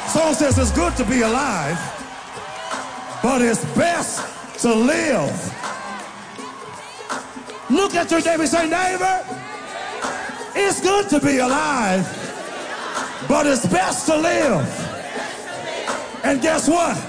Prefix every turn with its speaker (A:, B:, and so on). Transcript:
A: Song says it's good to be alive, but it's best to live. Look at your neighbor and say, neighbor, it's good to be alive, but it's best to live. And guess what?